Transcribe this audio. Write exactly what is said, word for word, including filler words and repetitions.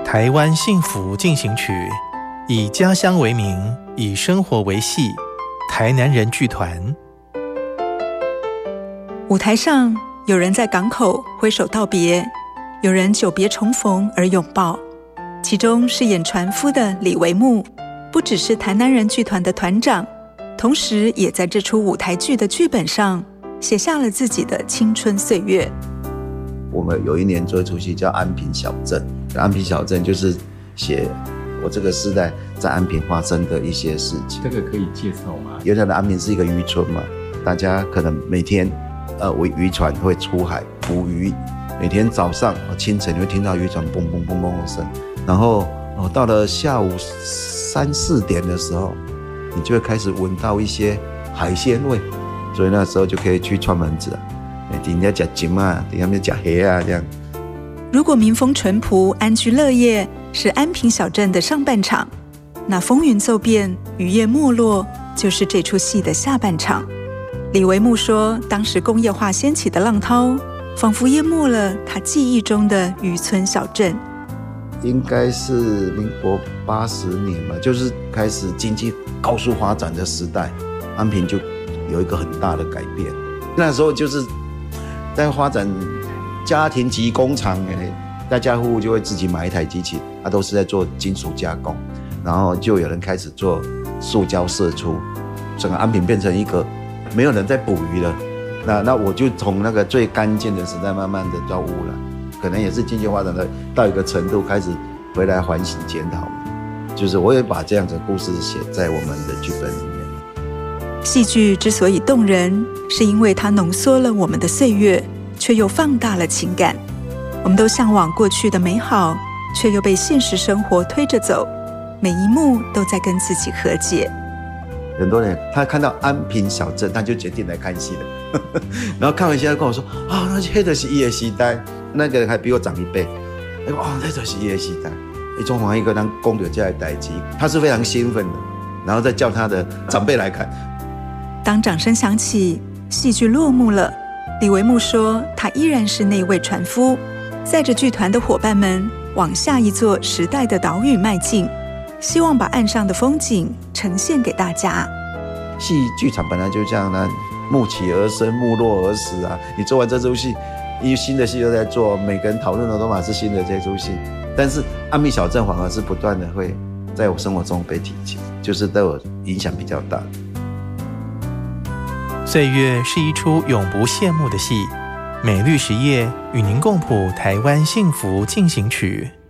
台湾幸福进行曲，以家乡为名，以生活为戏，台南人剧团。 舞台上，有人在港口挥手道别，有人久别重逢而拥抱。其中饰演船夫的李维木，不只是台南人剧团的团长，同时也在这出舞台剧的剧本上写下了自己的青春岁月。 我们有一年做一出戏叫《安平小镇》，安平小镇就是写我这个时代在安平发生的一些事情。 这个可以介绍吗？ 原来的安平是一个渔村嘛，大家可能每天呃渔船会出海捕鱼，每天早上清晨你会听到渔船嘣嘣嘣嘣的声，然后哦到了下午三四点的时候，你就会开始闻到一些海鲜味，所以那时候就可以去串门子了。底下吃金啊，底下面吃黑啊，这样。 如果民风淳朴、安居乐业是安平小镇的上半场，那风云骤变、渔业没落就是这出戏的下半场。李维木说，当时工业化掀起的浪涛，仿佛淹没了他记忆中的渔村小镇。 应该是民国八十年嘛，就是开始经济高速发展的时代，安平就有一个很大的改变。那时候就是在发展家庭级工厂，大家户户就会自己买一台机器，它都是在做金属加工，然后就有人开始做塑胶射出，整个安平变成一个没有人在捕鱼了。那那我就从那个最干净的时代慢慢的到污染，可能也是经济发展的到一个程度，开始回来反省检讨。就是我也把这样的故事写在我们的剧本里面。 戏剧之所以动人，是因为它浓缩了我们的岁月，却又放大了情感。我们都向往过去的美好，却又被现实生活推着走，每一幕都在跟自己和解。 很多人他看到安平小镇，他就决定来看戏了。然后看完戏，他跟我说：“啊、哦，那黑的是伊的时代。”那个人还比我长一辈。他说：“哦，那就是伊的时代。”一中华一个人讲到这样的代志，他是非常兴奋的，然后再叫他的长辈来看。 当掌声响起，戏剧落幕了。李维木说，他依然是那位船夫，载着剧团的伙伴们往下一座时代的岛屿迈进，希望把岸上的风景呈现给大家。 戏剧场本来就这样呢，幕起而生，幕落而死啊。你做完这出戏，一新的戏又在做，每个人讨论的都嘛是新的这出戏。但是安平小镇反而是不断的会在我生活中被提起，就是对我影响比较大。 岁月是一出永不谢幕的戏，美律实业与您共谱台湾幸福进行曲。